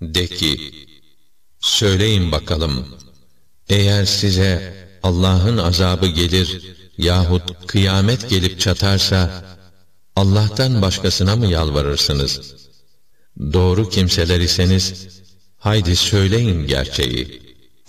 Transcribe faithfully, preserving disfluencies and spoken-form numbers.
De ki, söyleyin bakalım, eğer size Allah'ın azabı gelir yahut kıyamet gelip çatarsa, Allah'tan başkasına mı yalvarırsınız? Doğru kimseler iseniz, haydi söyleyin gerçeği.